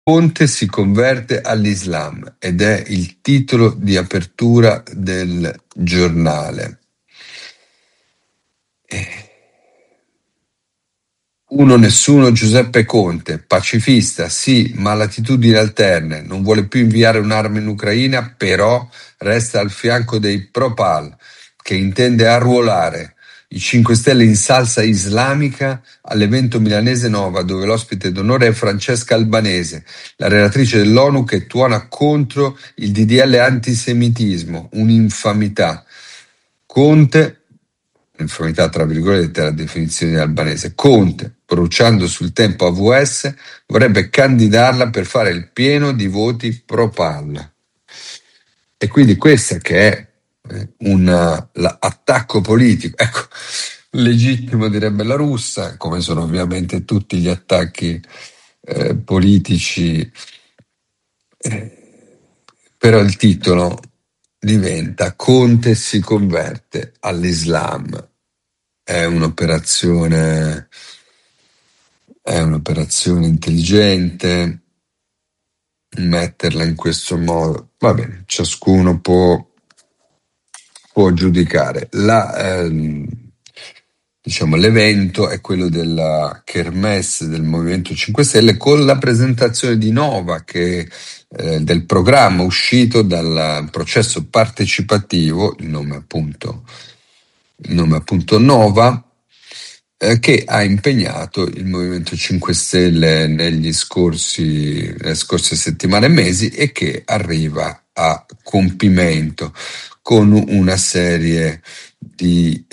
Conte si converte all'Islam ed è il titolo di apertura del giornale. Uno nessuno Giuseppe Conte, pacifista, sì, ma latitudini alterne, non vuole più inviare un'arma in Ucraina, però resta al fianco dei Pro-Pal, che intende arruolare i 5 Stelle in salsa islamica all'evento milanese Nova, dove l'ospite d'onore è Francesca Albanese, la relatrice dell'ONU che tuona contro il DDL antisemitismo, un'infamità. Conte, infamità tra virgolette, è la definizione albanese. Conte, bruciando sul tempo AVS, vorrebbe candidarla per fare il pieno di voti pro-PAL. E quindi questo che è l'attacco politico, ecco, legittimo direbbe la russa, come sono ovviamente tutti gli attacchi politici, però il titolo diventa Conte si converte all'Islam. È un'operazione intelligente metterla in questo modo. Va bene, ciascuno può giudicare. L'evento è quello della Kermesse del Movimento 5 Stelle con la presentazione di Nova, del programma uscito dal processo partecipativo, il nome appunto Nova, che ha impegnato il Movimento 5 Stelle nelle scorse settimane e mesi e che arriva a compimento con una serie di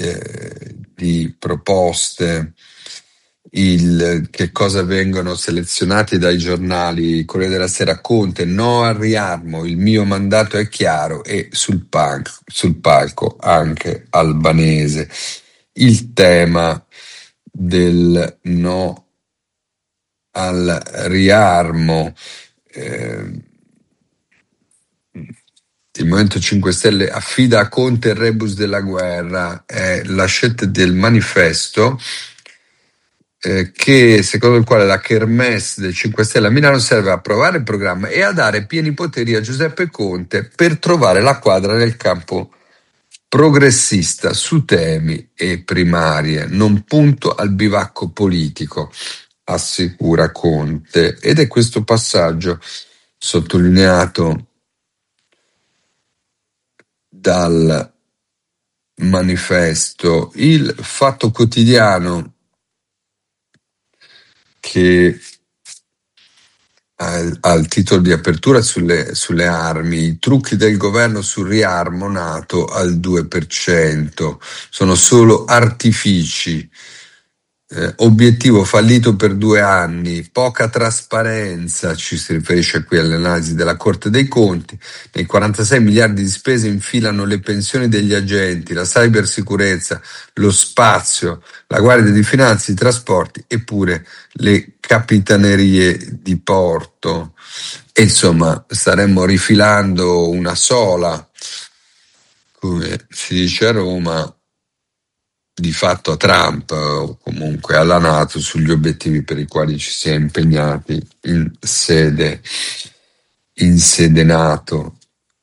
proposte. Che cosa vengono selezionati dai giornali? Corriere della Sera: Conte, no al riarmo, il mio mandato è chiaro, e sul palco anche Albanese. Il tema del no al riarmo. Il Movimento 5 Stelle affida a Conte il rebus della guerra, è la scelta del manifesto, che secondo il quale la Kermesse del 5 Stelle a Milano serve a approvare il programma e a dare pieni poteri a Giuseppe Conte per trovare la quadra nel campo progressista su temi e primarie, non punto al bivacco politico, assicura Conte. Ed è questo passaggio sottolineato dal manifesto. Il Fatto Quotidiano, che ha il titolo di apertura sulle armi: i trucchi del governo sul riarmo nato al 2%, sono solo artifici, obiettivo fallito per 2 anni, poca trasparenza, ci si riferisce qui all'analisi della Corte dei Conti. Nei 46 miliardi di spese infilano le pensioni degli agenti, la cybersicurezza, lo spazio, la Guardia di Finanza, i trasporti, eppure le capitanerie di porto. E insomma, staremmo rifilando una sola, come si dice a Roma, di fatto a Trump o comunque alla NATO, sugli obiettivi per i quali ci si è impegnati in sede NATO.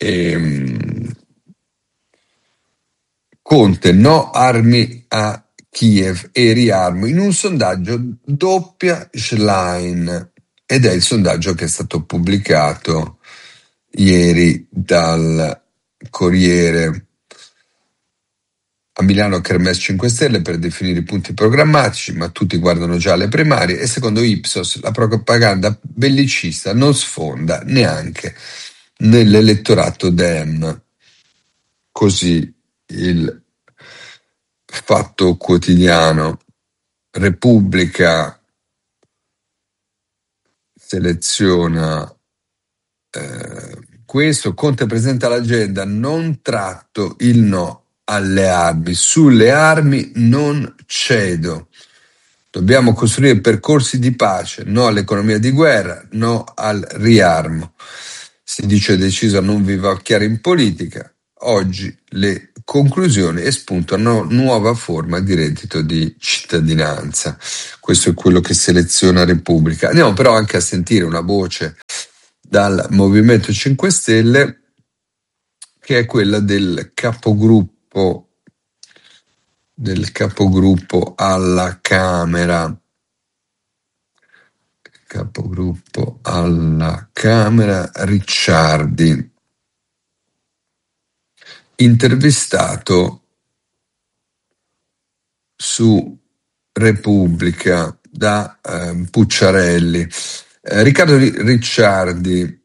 Conte, no armi a Kiev e riarmo. In un sondaggio doppia Schlein, ed è il sondaggio che è stato pubblicato ieri dal Corriere. A Milano Kermesse 5 Stelle per definire i punti programmatici, ma tutti guardano già alle primarie, e secondo Ipsos la propaganda bellicista non sfonda neanche nell'elettorato Dem. Così il Fatto Quotidiano. Repubblica seleziona questo: Conte presenta l'agenda, non tratto il no alle armi, sulle armi non cedo, dobbiamo costruire percorsi di pace, no all'economia di guerra, no al riarmo. Si dice deciso a non vivacchiare in politica. Oggi le conclusioni e spunta una nuova forma di reddito di cittadinanza. Questo è quello che seleziona Repubblica. Andiamo però anche a sentire una voce dal Movimento 5 Stelle, che è quella del capogruppo alla Camera. Capogruppo alla Camera Ricciardi, intervistato su Repubblica da Pucciarelli. Riccardo Ricciardi,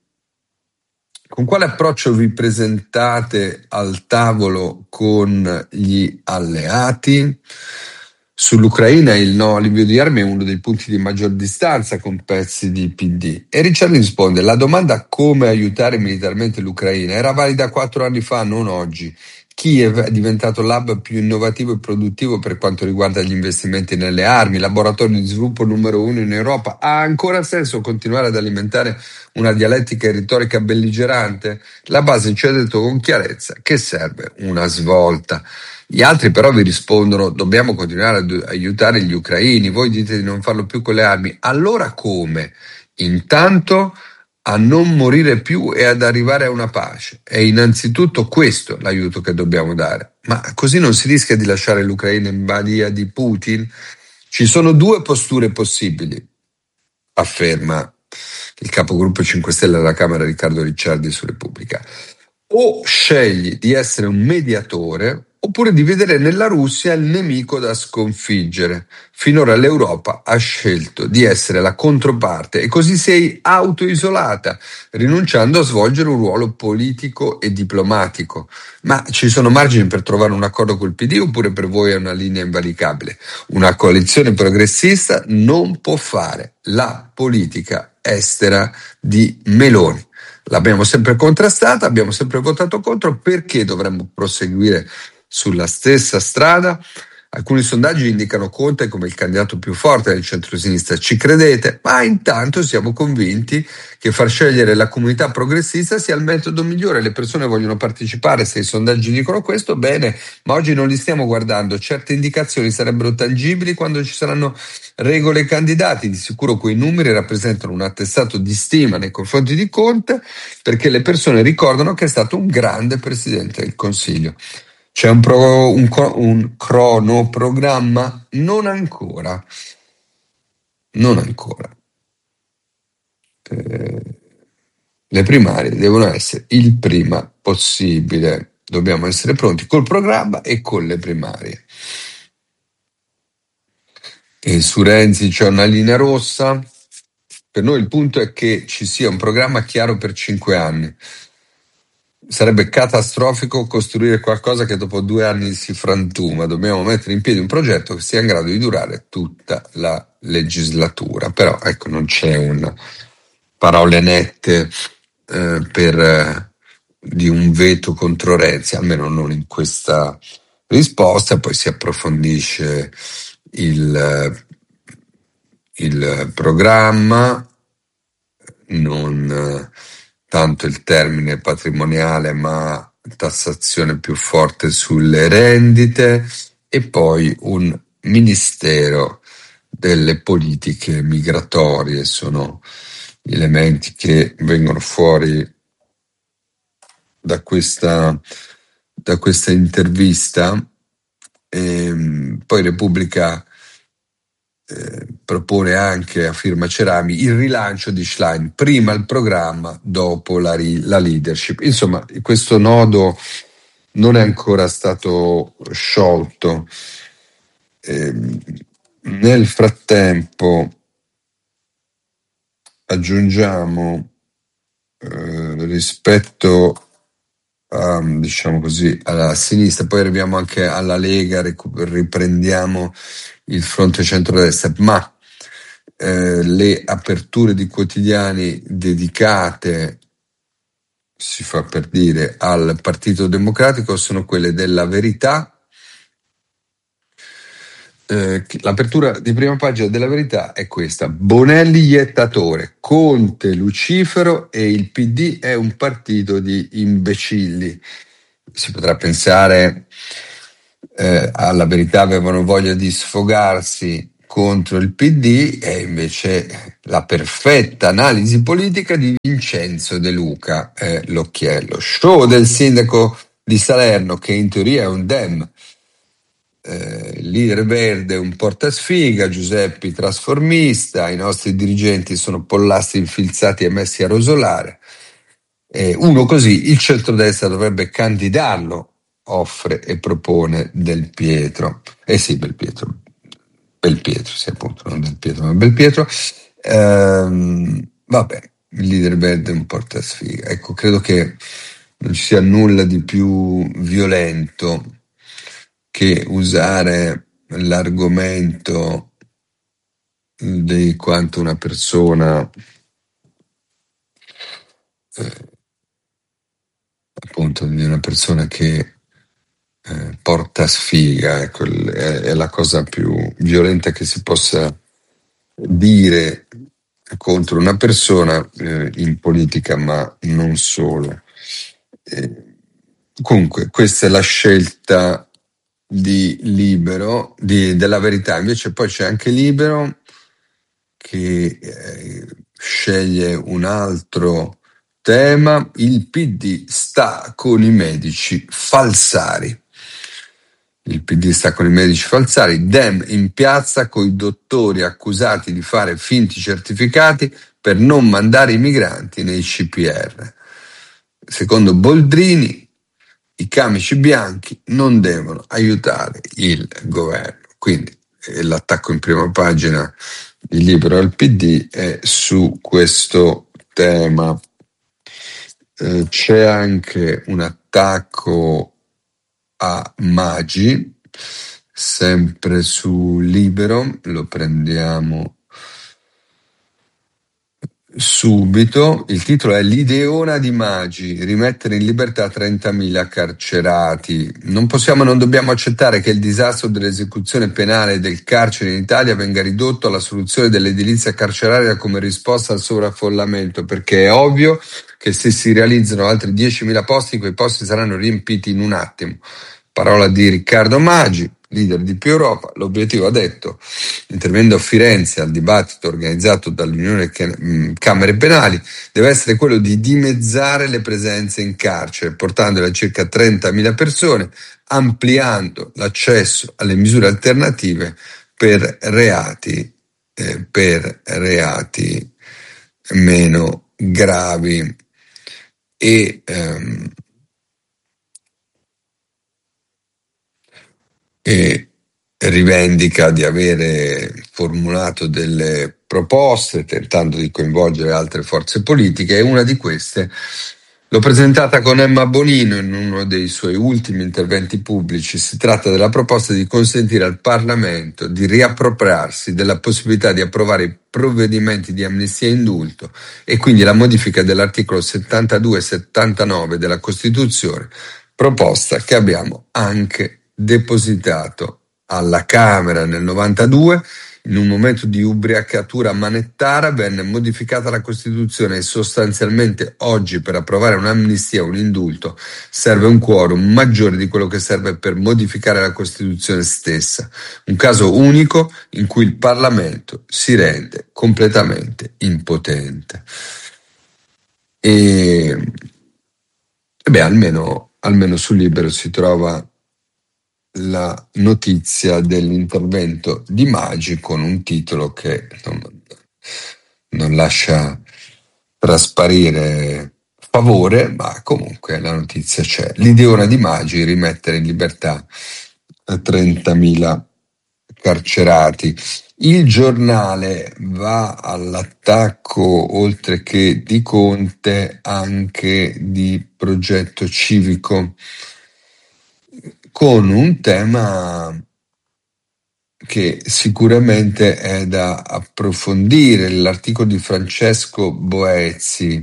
con quale approccio vi presentate al tavolo con gli alleati? Sull'Ucraina il no all'invio di armi è uno dei punti di maggior distanza con pezzi di PD. E Ricciardi risponde: la domanda come aiutare militarmente l'Ucraina era valida 4 anni fa, non oggi. Kiev è diventato l'hub più innovativo e produttivo per quanto riguarda gli investimenti nelle armi, laboratorio di sviluppo numero 1 in Europa. Ha ancora senso continuare ad alimentare una dialettica e retorica belligerante? La base ci ha detto con chiarezza che serve una svolta. Gli altri però vi rispondono: dobbiamo continuare ad aiutare gli ucraini, voi dite di non farlo più con le armi. Allora come? Intanto a non morire più e ad arrivare a una pace. È innanzitutto questo l'aiuto che dobbiamo dare. Ma così non si rischia di lasciare l'Ucraina in balia di Putin? Ci sono 2 posture possibili, afferma il capogruppo 5 Stelle alla Camera Riccardo Ricciardi su Repubblica. O scegli di essere un mediatore oppure di vedere nella Russia il nemico da sconfiggere. Finora l'Europa ha scelto di essere la controparte e così sei autoisolata, rinunciando a svolgere un ruolo politico e diplomatico. Ma ci sono margini per trovare un accordo col PD oppure per voi è una linea invalicabile? Una coalizione progressista non può fare la politica estera di Meloni. L'abbiamo sempre contrastata, abbiamo sempre votato contro, perché dovremmo proseguire sulla stessa strada? Alcuni sondaggi indicano Conte come il candidato più forte del centro-sinistra. Ci credete? Ma intanto siamo convinti che far scegliere la comunità progressista sia il metodo migliore. Le persone vogliono partecipare, se i sondaggi dicono questo, bene, ma oggi non li stiamo guardando. Certe indicazioni sarebbero tangibili quando ci saranno regole e candidati. Di sicuro quei numeri rappresentano un attestato di stima nei confronti di Conte, perché le persone ricordano che è stato un grande Presidente del Consiglio. C'è un cronoprogramma? Non ancora. Non ancora. Le primarie devono essere il prima possibile. Dobbiamo essere pronti col programma e con le primarie. E su Renzi c'è una linea rossa. Per noi il punto è che ci sia un programma chiaro per 5 anni. Sarebbe catastrofico costruire qualcosa che dopo 2 anni si frantuma. Dobbiamo mettere in piedi un progetto che sia in grado di durare tutta la legislatura. Però ecco, non c'è parole nette di un veto contro Renzi, almeno non in questa risposta. Poi si approfondisce il programma, non tanto il termine patrimoniale, ma tassazione più forte sulle rendite, e poi un ministero delle politiche migratorie. Sono gli elementi che vengono fuori da questa intervista. Poi Repubblica propone anche, a firma Cerami, il rilancio di Schlein, prima il programma, dopo la leadership. Insomma, questo nodo non è ancora stato sciolto. Nel frattempo aggiungiamo rispetto a, diciamo così, alla sinistra, poi arriviamo anche alla Lega, riprendiamo il fronte centrodestra, ma le aperture di quotidiani dedicate, si fa per dire, al Partito Democratico sono quelle della Verità. L'apertura di prima pagina della Verità è questa: Bonelli iettatore, Conte lucifero e il PD è un partito di imbecilli. Si potrà pensare, alla verità avevano voglia di sfogarsi contro il PD, e invece la perfetta analisi politica di Vincenzo De Luca è l'occhiello. Show del sindaco di Salerno, che in teoria è un Dem, leader verde, un portasfiga, Giuseppi trasformista, i nostri dirigenti sono pollassi infilzati e messi a rosolare. Uno così il centrodestra dovrebbe candidarlo, offre e propone Del Pietro. Eh sì, Belpietro, sì, appunto, non Del Pietro, ma Belpietro. Vabbè, il leader verde è un portasfiga. Ecco, credo che non ci sia nulla di più violento che usare l'argomento di quanto una persona, appunto, di una persona che porta sfiga, ecco, è la cosa più violenta che si possa dire contro una persona in politica, ma non solo. Comunque, questa è la scelta di Libero, della Verità. Invece poi c'è anche Libero che sceglie un altro tema: il PD sta con i medici falsari. Il PD sta con i medici falsari, Dem in piazza coi dottori accusati di fare finti certificati per non mandare i migranti nei CPR. Secondo Boldrini, i camici bianchi non devono aiutare il governo. Quindi l'attacco in prima pagina di Libero al PD è su questo tema. C'è anche un attacco a Maggi, sempre su Libero, lo prendiamo subito. Il titolo è L'ideona di Maggi, rimettere in libertà 30.000 carcerati. Non possiamo e non dobbiamo accettare che il disastro dell'esecuzione penale e del carcere in Italia venga ridotto alla soluzione dell'edilizia carceraria come risposta al sovraffollamento, perché è ovvio che se si realizzano altri 10.000 posti, quei posti saranno riempiti in un attimo. Parola di Riccardo Maggi, leader di Più Europa. L'obiettivo, ha detto, intervenendo a Firenze al dibattito organizzato dall'Unione Camere Penali, deve essere quello di dimezzare le presenze in carcere, portandole a circa 30.000 persone, ampliando l'accesso alle misure alternative per reati meno gravi. E rivendica di avere formulato delle proposte tentando di coinvolgere altre forze politiche, e una di queste l'ho presentata con Emma Bonino in uno dei suoi ultimi interventi pubblici. Si tratta della proposta di consentire al Parlamento di riappropriarsi della possibilità di approvare i provvedimenti di amnistia e indulto, e quindi la modifica dell'articolo 72 e 79 della Costituzione, proposta che abbiamo anche depositato alla Camera nel 92. In un momento di ubriacatura manettara venne modificata la Costituzione, e sostanzialmente oggi per approvare un'amnistia o un indulto serve un quorum maggiore di quello che serve per modificare la Costituzione stessa. Un caso unico in cui il Parlamento si rende completamente impotente. Almeno sul Libero si trova la notizia dell'intervento di Maggi con un titolo che non lascia trasparire favore, ma comunque la notizia c'è. L'ideona di Maggi: rimettere in libertà 30.000 carcerati. Il Giornale va all'attacco, oltre che di Conte, anche di Progetto Civico, con un tema che sicuramente è da approfondire. L'articolo di Francesco Boezzi,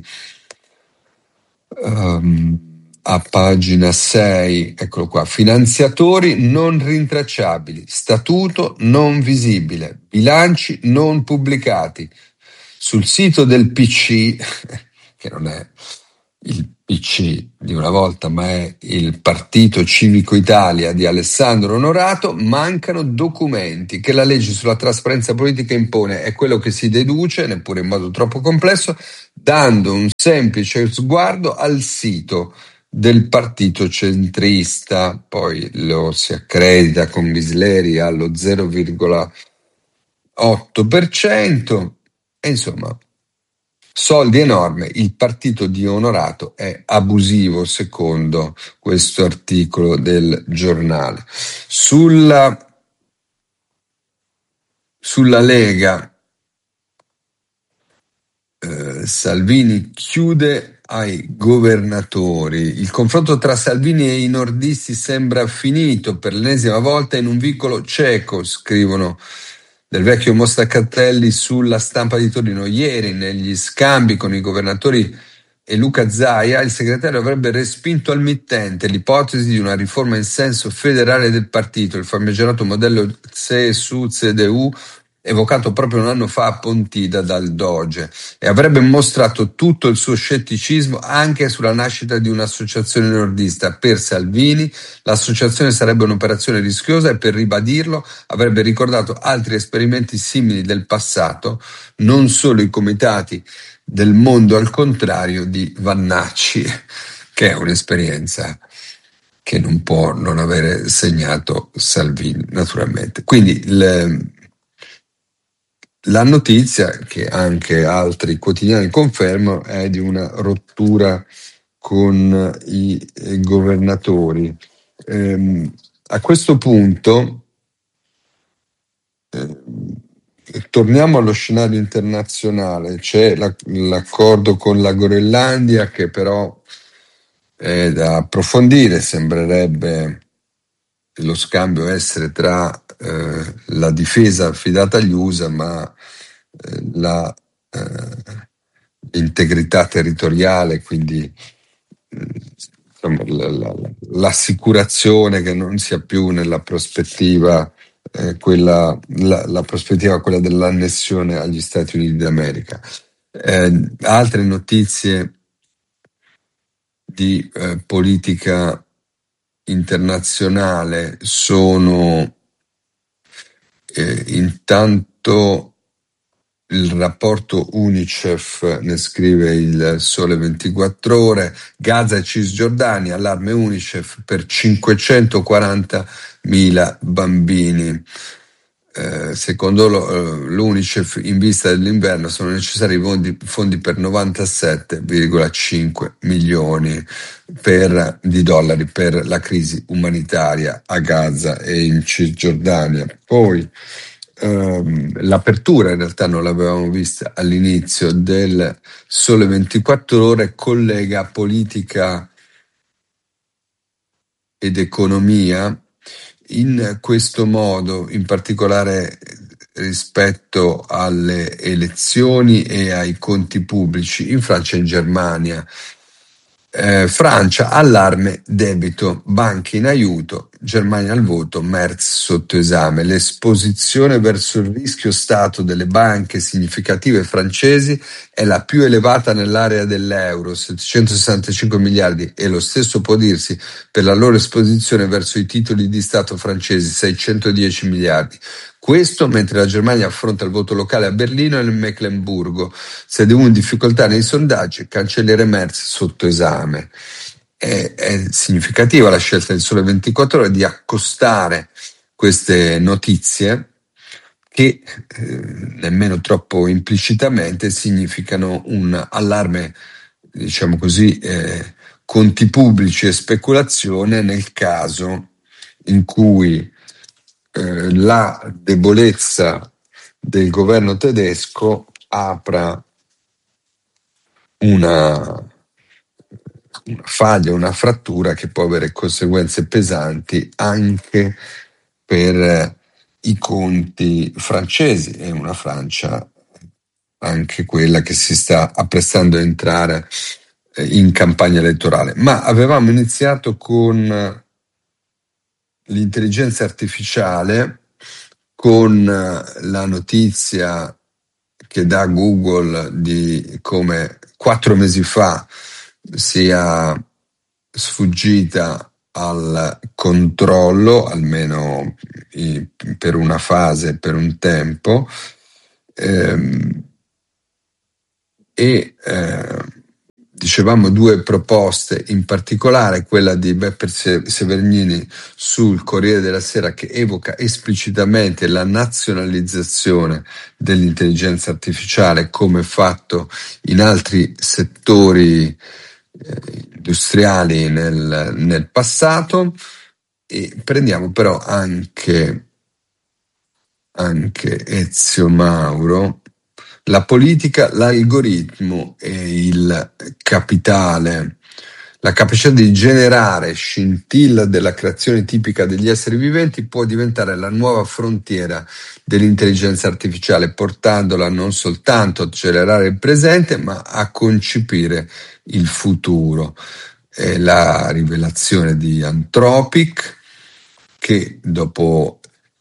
a pagina 6, eccolo qua: finanziatori non rintracciabili, statuto non visibile, bilanci non pubblicati. Sul sito del PC, che non è il PC di una volta, ma è il Partito Civico Italia di Alessandro Onorato, mancano documenti che la legge sulla trasparenza politica impone. È quello che si deduce, neppure in modo troppo complesso, dando un semplice sguardo al sito del partito centrista. Poi lo si accredita con Ghisleri allo 0,8%, e insomma soldi enormi. Il partito di Onorato è abusivo, secondo questo articolo del giornale. Sulla Lega, Salvini chiude ai governatori. Il confronto tra Salvini e i nordisti sembra finito per l'ennesima volta in un vicolo cieco, scrivono del vecchio Mostacatelli sulla Stampa di Torino. Ieri, negli scambi con i governatori e Luca Zaia, il segretario avrebbe respinto al mittente l'ipotesi di una riforma in senso federale del partito, il famigerato modello CSU-CDU evocato proprio un anno fa a Pontida dal Doge, e avrebbe mostrato tutto il suo scetticismo anche sulla nascita di un'associazione nordista. Per Salvini l'associazione sarebbe un'operazione rischiosa e, per ribadirlo, avrebbe ricordato altri esperimenti simili del passato, non solo i comitati del mondo al contrario di Vannacci, che è un'esperienza che non può non avere segnato Salvini, naturalmente. Quindi la notizia, che anche altri quotidiani confermano, è di una rottura con i governatori. A questo punto torniamo allo scenario internazionale. C'è l'accordo con la Groenlandia, che però è da approfondire. Sembrerebbe lo scambio essere tra la difesa affidata agli USA, ma l'integrità territoriale, quindi insomma, l'assicurazione che non sia più nella prospettiva la prospettiva quella dell'annessione agli Stati Uniti d'America. Altre notizie di politica internazionale sono intanto il rapporto UNICEF, ne scrive il Sole 24 Ore, Gaza e Cisgiordania, allarme UNICEF per 540.000 bambini. Secondo l'UNICEF, in vista dell'inverno sono necessari fondi per 97,5 milioni di dollari per la crisi umanitaria a Gaza e in Cisgiordania. Poi l'apertura, in realtà non l'avevamo vista all'inizio, del Sole 24 Ore, collega politica ed economia in questo modo, in particolare rispetto alle elezioni e ai conti pubblici in Francia e in Germania. Francia, allarme debito, banche in aiuto, Germania al voto, Merz sotto esame. L'esposizione verso il rischio Stato delle banche significative francesi è la più elevata nell'area dell'euro, 765 miliardi, e lo stesso può dirsi per la loro esposizione verso i titoli di Stato francesi, 610 miliardi. Questo mentre la Germania affronta il voto locale a Berlino e nel Meclemburgo. CDU in difficoltà nei sondaggi, cancelliere Merz sotto esame. È significativa la scelta del Sole 24 Ore di accostare queste notizie che nemmeno troppo implicitamente significano un allarme, diciamo così, conti pubblici e speculazione, nel caso in cui la debolezza del governo tedesco apra una faglia, una frattura che può avere conseguenze pesanti anche per i conti francesi, e una Francia anche quella che si sta apprestando a entrare in campagna elettorale. Ma avevamo iniziato con l'intelligenza artificiale, con la notizia che dà Google di come 4 mesi fa sia sfuggita al controllo, almeno per una fase, per un tempo, ehm, e dicevamo due proposte, in particolare quella di Beppe Severnini sul Corriere della Sera, che evoca esplicitamente la nazionalizzazione dell'intelligenza artificiale come fatto in altri settori industriali nel passato, e prendiamo però anche Ezio Mauro, la politica, l'algoritmo e il capitale, la capacità di generare scintilla della creazione tipica degli esseri viventi può diventare la nuova frontiera dell'intelligenza artificiale, portandola non soltanto ad accelerare il presente, ma a concepire il futuro. È la rivelazione di Anthropic, che dopo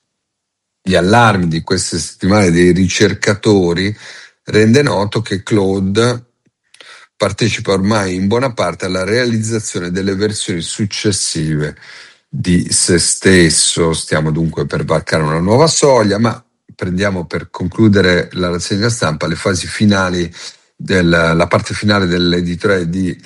gli allarmi di queste settimane dei ricercatori rende noto che Claude partecipa ormai in buona parte alla realizzazione delle versioni successive di se stesso. Stiamo dunque per varcare una nuova soglia, ma prendiamo per concludere la rassegna stampa le fasi finali la parte finale dell'editoriale di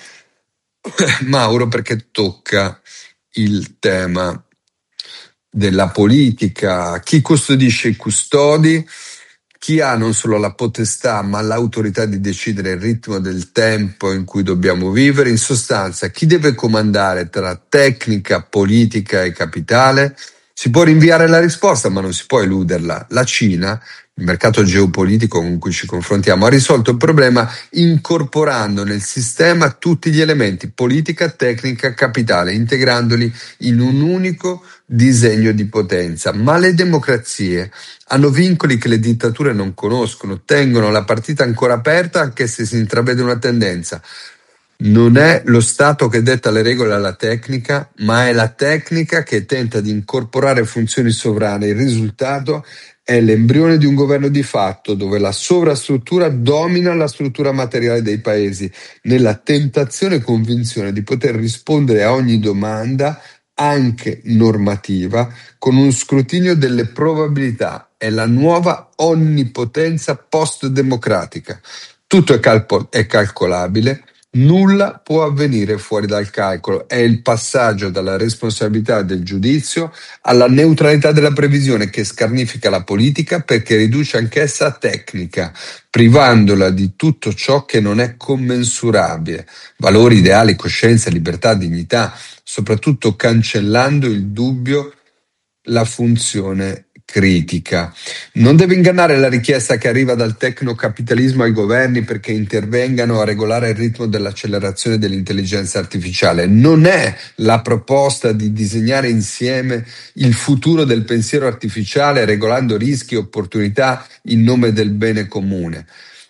Mauro, perché tocca il tema della politica, chi custodisce i custodi, chi ha non solo la potestà ma l'autorità di decidere il ritmo del tempo in cui dobbiamo vivere, in sostanza chi deve comandare tra tecnica, politica e capitale. Si può rinviare la risposta, ma non si può eluderla. La Cina, il mercato geopolitico con cui ci confrontiamo, ha risolto il problema incorporando nel sistema tutti gli elementi politica, tecnica, capitale, integrandoli in un unico disegno di potenza. Ma le democrazie hanno vincoli che le dittature non conoscono, tengono la partita ancora aperta anche se si intravede una tendenza. Non è lo Stato che detta le regole alla tecnica, ma è la tecnica che tenta di incorporare funzioni sovrane. Il risultato è l'embrione di un governo di fatto, dove la sovrastruttura domina la struttura materiale dei paesi, nella tentazione e convinzione di poter rispondere a ogni domanda, anche normativa, con uno scrutinio delle probabilità. È la nuova onnipotenza post-democratica. Tutto è calcolabile. Nulla può avvenire fuori dal calcolo, è il passaggio dalla responsabilità del giudizio alla neutralità della previsione che scarnifica la politica perché riduce anch'essa a tecnica, privandola di tutto ciò che non è commensurabile, valori, ideali, coscienza, libertà, dignità, soprattutto cancellando il dubbio, la funzione critica. Non deve ingannare la richiesta che arriva dal tecnocapitalismo ai governi perché intervengano a regolare il ritmo dell'accelerazione dell'intelligenza artificiale. Non è la proposta di disegnare insieme il futuro del pensiero artificiale regolando rischi e opportunità in nome del bene comune.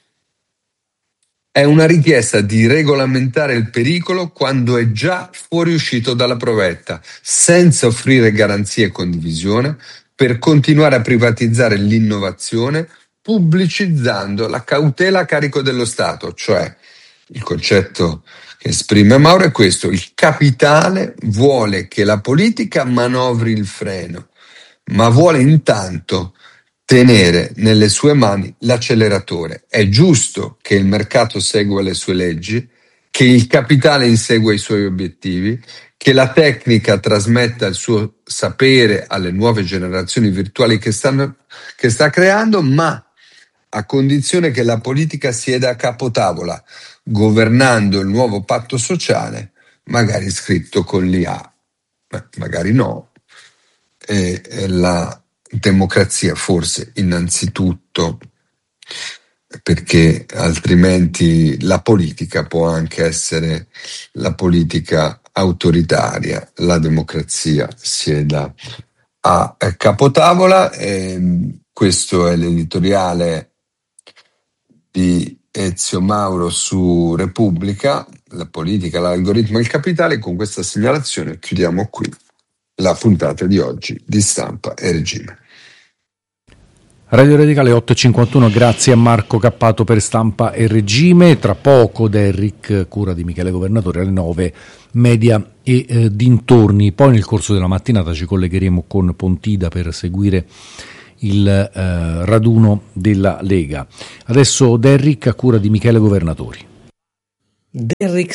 È una richiesta di regolamentare il pericolo quando è già fuoriuscito dalla provetta, senza offrire garanzie e condivisione, per continuare a privatizzare l'innovazione, pubblicizzando la cautela a carico dello Stato, cioè il concetto che esprime Mauro è questo: il capitale vuole che la politica manovri il freno, ma vuole intanto tenere nelle sue mani l'acceleratore. È giusto che il mercato segua le sue leggi, che il capitale insegua i suoi obiettivi, che la tecnica trasmetta il suo sapere alle nuove generazioni virtuali che sta creando, ma a condizione che la politica sieda a capotavola, governando il nuovo patto sociale, magari scritto con l'IA, magari no. E la democrazia forse innanzitutto, perché altrimenti la politica può anche essere la politica autoritaria, la democrazia sieda a capotavola. Questo è l'editoriale di Ezio Mauro su Repubblica, la politica, l'algoritmo e il capitale. Con questa segnalazione chiudiamo qui la puntata di oggi di Stampa e Regime. Radio Radicale 8.51, grazie a Marco Cappato per Stampa e Regime. Tra poco Derrick, cura di Michele Governatore, alle 9, media e dintorni. Poi nel corso della mattinata ci collegheremo con Pontida per seguire il raduno della Lega. Adesso Derrick a cura di Michele Governatori. Derrick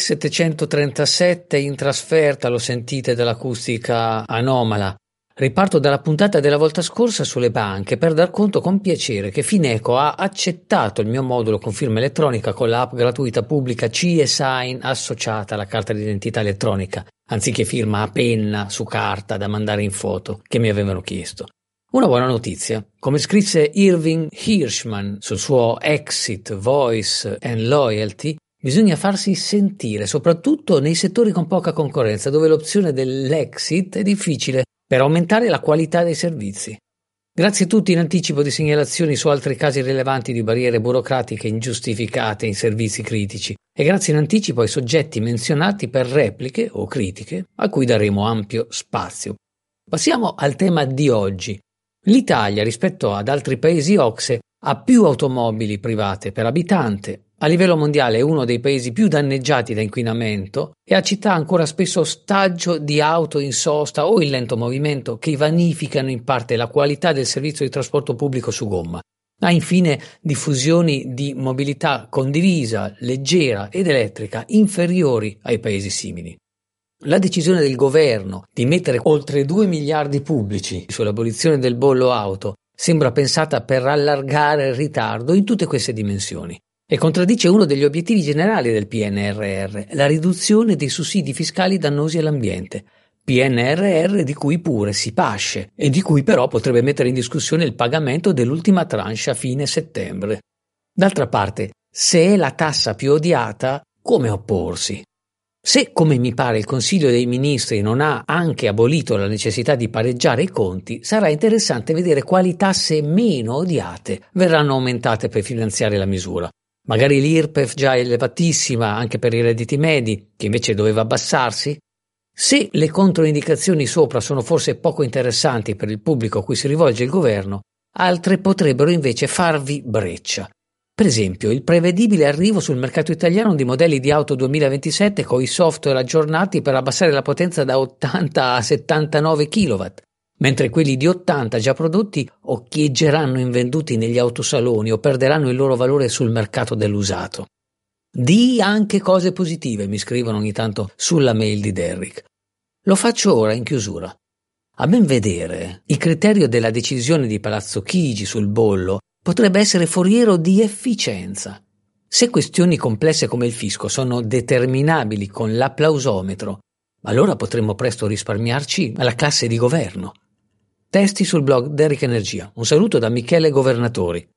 737 in trasferta, lo sentite dall'acustica anomala. Riparto dalla puntata della volta scorsa sulle banche per dar conto con piacere che Fineco ha accettato il mio modulo con firma elettronica con l'app gratuita pubblica CE-Sign associata alla carta d'identità elettronica, anziché firma a penna su carta da mandare in foto che mi avevano chiesto. Una buona notizia, come scrisse Irving Hirschman sul suo Exit, Voice and Loyalty, bisogna farsi sentire, soprattutto nei settori con poca concorrenza, dove l'opzione dell'exit è difficile, per aumentare la qualità dei servizi. Grazie a tutti in anticipo di segnalazioni su altri casi rilevanti di barriere burocratiche ingiustificate in servizi critici e grazie in anticipo ai soggetti menzionati per repliche o critiche a cui daremo ampio spazio. Passiamo al tema di oggi. L'Italia, rispetto ad altri paesi OCSE, ha più automobili private per abitante. A livello mondiale è uno dei paesi più danneggiati da inquinamento e ha città ancora spesso ostaggio di auto in sosta o in lento movimento che vanificano in parte la qualità del servizio di trasporto pubblico su gomma. Ha infine diffusioni di mobilità condivisa, leggera ed elettrica inferiori ai paesi simili. La decisione del governo di mettere oltre 2 miliardi pubblici sull'abolizione del bollo auto sembra pensata per allargare il ritardo in tutte queste dimensioni. E contraddice uno degli obiettivi generali del PNRR, la riduzione dei sussidi fiscali dannosi all'ambiente. PNRR di cui pure si pasce e di cui però potrebbe mettere in discussione il pagamento dell'ultima tranche a fine settembre. D'altra parte, se è la tassa più odiata, come opporsi? Se, come mi pare, il Consiglio dei Ministri non ha anche abolito la necessità di pareggiare i conti, sarà interessante vedere quali tasse meno odiate verranno aumentate per finanziare la misura. Magari l'IRPEF già elevatissima anche per i redditi medi, che invece doveva abbassarsi? Se le controindicazioni sopra sono forse poco interessanti per il pubblico a cui si rivolge il governo, altre potrebbero invece farvi breccia. Per esempio, il prevedibile arrivo sul mercato italiano di modelli di auto 2027 con i software aggiornati per abbassare la potenza da 80 a 79 kW, mentre quelli di 80 già prodotti occhieggeranno invenduti negli autosaloni o perderanno il loro valore sul mercato dell'usato. Di anche cose positive, mi scrivono ogni tanto sulla mail di Derrick. Lo faccio ora in chiusura. A ben vedere, il criterio della decisione di Palazzo Chigi sul bollo potrebbe essere foriero di efficienza. Se questioni complesse come il fisco sono determinabili con l'applausometro, allora potremmo presto risparmiarci alla classe di governo. Testi sul blog Derrick Energia. Un saluto da Michele Governatori.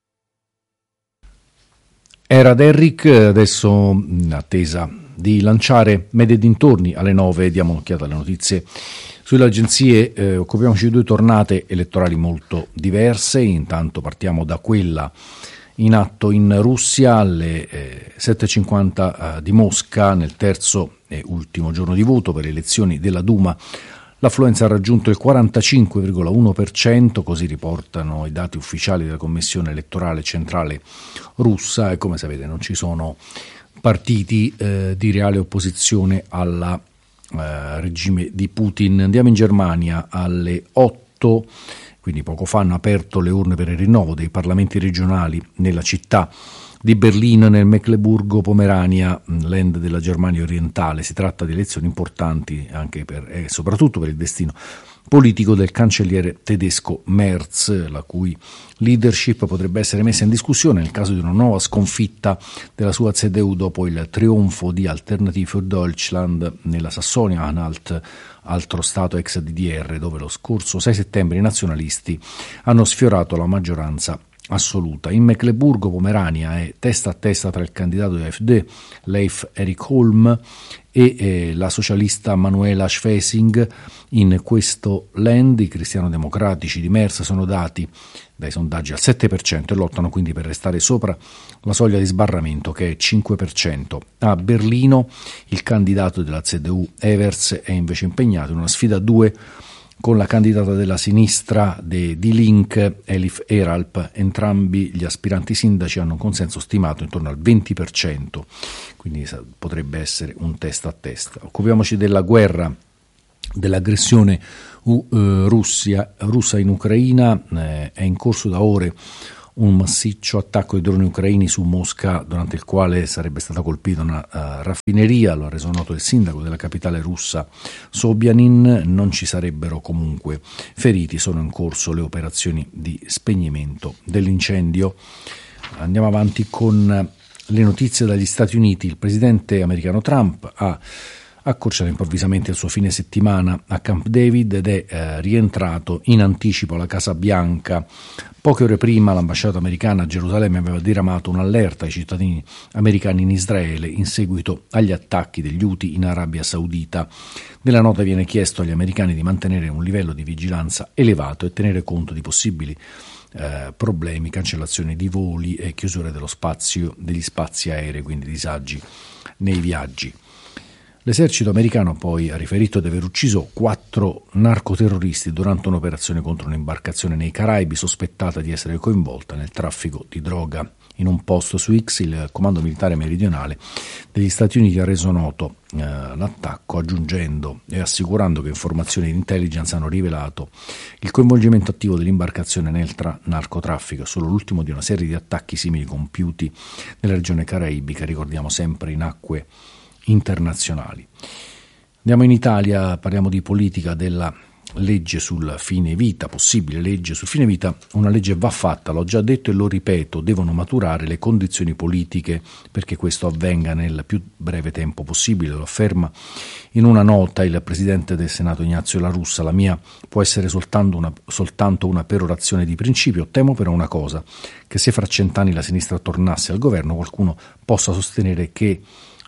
Era Derrick, adesso in attesa di lanciare Media e dintorni alle 9, diamo un'occhiata alle notizie sulle agenzie. Occupiamoci di 2 tornate elettorali molto diverse. Intanto partiamo da quella in atto in Russia alle 7.50 di Mosca, nel terzo e ultimo giorno di voto per le elezioni della Duma. L'affluenza ha raggiunto il 45,1%, così riportano i dati ufficiali della Commissione elettorale centrale russa, e come sapete non ci sono partiti di reale opposizione al regime di Putin. Andiamo in Germania alle 8, quindi poco fa hanno aperto le urne per il rinnovo dei parlamenti regionali nella città di Berlino, nel Mecleburgo-Pomerania, land della Germania orientale. Si tratta di elezioni importanti anche per soprattutto per il destino politico del cancelliere tedesco Merz, la cui leadership potrebbe essere messa in discussione nel caso di una nuova sconfitta della sua CDU dopo il trionfo di Alternative für Deutschland nella Sassonia-Anhalt, altro stato ex DDR, dove lo scorso 6 settembre i nazionalisti hanno sfiorato la maggioranza assoluta. In Mecleburgo-Pomerania è testa a testa tra il candidato di AfD, Leif Erik Holm, e la socialista Manuela Schwesing. In questo land i cristiano-democratici di Merz sono dati dai sondaggi al 7% e lottano quindi per restare sopra la soglia di sbarramento, che è 5%. A Berlino il candidato della CDU Evers è invece impegnato in una sfida a 2 con la candidata della sinistra di Link, Elif Eralp. Entrambi gli aspiranti sindaci hanno un consenso stimato intorno al 20%, quindi potrebbe essere un testa a testa. Occupiamoci della guerra, dell'aggressione russa in Ucraina. È in corso da ore un massiccio attacco ai droni ucraini su Mosca, durante il quale sarebbe stata colpita una raffineria. Lo ha reso noto il sindaco della capitale russa Sobyanin. Non ci sarebbero comunque feriti, sono in corso le operazioni di spegnimento dell'incendio. Andiamo avanti con le notizie dagli Stati Uniti. Il presidente americano Trump ha accorciato improvvisamente il suo fine settimana a Camp David ed è rientrato in anticipo alla Casa Bianca. Poche ore prima l'ambasciata americana a Gerusalemme aveva diramato un'allerta ai cittadini americani in Israele in seguito agli attacchi degli Houthi in Arabia Saudita. Nella nota viene chiesto agli americani di mantenere un livello di vigilanza elevato e tenere conto di possibili problemi, cancellazioni di voli e chiusure degli spazi aerei, quindi disagi nei viaggi. L'esercito americano poi ha riferito di aver ucciso 4 narcoterroristi durante un'operazione contro un'imbarcazione nei Caraibi sospettata di essere coinvolta nel traffico di droga. In un post su X il Comando Militare Meridionale degli Stati Uniti ha reso noto l'attacco, aggiungendo e assicurando che informazioni di intelligence hanno rivelato il coinvolgimento attivo dell'imbarcazione nel narcotraffico, solo l'ultimo di una serie di attacchi simili compiuti nella regione caraibica, ricordiamo sempre in acque internazionali. Andiamo in Italia, parliamo di politica, della legge sul fine vita, possibile legge sul fine vita. Una legge va fatta, l'ho già detto e lo ripeto, devono maturare le condizioni politiche perché questo avvenga nel più breve tempo possibile, lo afferma in una nota il presidente del Senato Ignazio La Russa. La mia può essere soltanto una perorazione di principio, temo però una cosa, che se fra 100 anni la sinistra tornasse al governo qualcuno possa sostenere che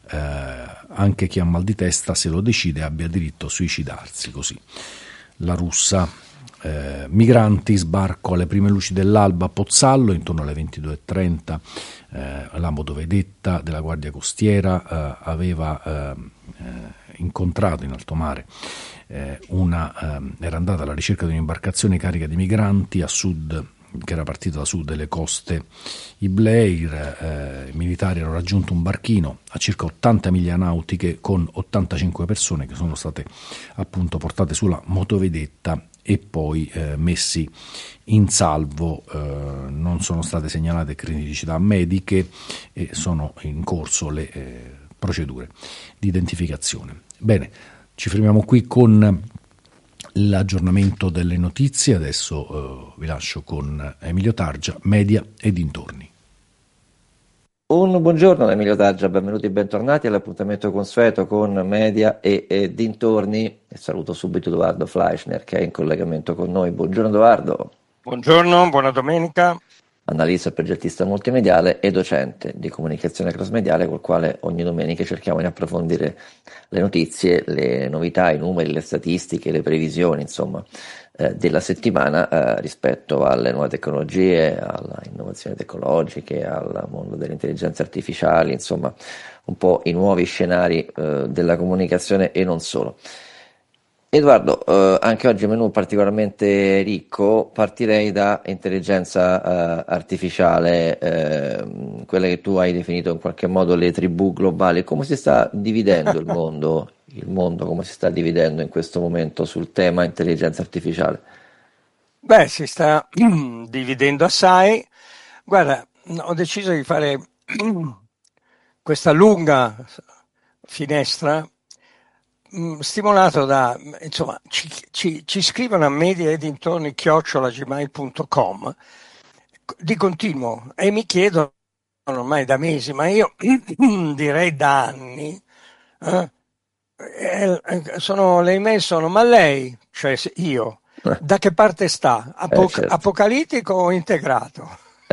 anche chi ha mal di testa, se lo decide, abbia diritto a suicidarsi. Così La Russa. Migranti, sbarco alle prime luci dell'alba a Pozzallo intorno alle 22:30. La motovedetta della Guardia Costiera aveva incontrato in alto mare era andata alla ricerca di un'imbarcazione carica di migranti a sud, che era partito da sud delle coste Ibleir. I militari hanno raggiunto un barchino a circa 80 miglia nautiche con 85 persone che sono state appunto portate sulla motovedetta e poi messi in salvo. Non sono state segnalate criticità mediche e sono in corso le procedure di identificazione. Bene, ci fermiamo qui con l'aggiornamento delle notizie. Adesso vi lascio con Emilio Targia, Media e dintorni. Un buongiorno da Emilio Targia, benvenuti e bentornati all'appuntamento consueto con Media e dintorni. E saluto subito Edoardo Fleischner che è in collegamento con noi. Buongiorno Edoardo. Buongiorno, buona domenica. Analista e progettista multimediale e docente di comunicazione crossmediale, col quale ogni domenica cerchiamo di approfondire le notizie, le novità, i numeri, le statistiche, le previsioni, insomma, della settimana rispetto alle nuove tecnologie, alle innovazioni tecnologiche, al mondo delle intelligenze artificiali, insomma, un po' i nuovi scenari della comunicazione e non solo. Edoardo, anche oggi menù particolarmente ricco. Partirei da intelligenza artificiale, quelle che tu hai definito in qualche modo le tribù globali. Come si sta dividendo il mondo? Il mondo come si sta dividendo in questo momento sul tema intelligenza artificiale? Beh, si sta dividendo assai. Guarda, ho deciso di fare questa lunga finestra stimolato da, insomma, ci scrivono a media e dintorni @gmail.com di continuo e mi chiedono ormai da mesi, ma io direi da anni, le email sono, ma lei, cioè io, da che parte sta? Certo. Apocalittico o integrato?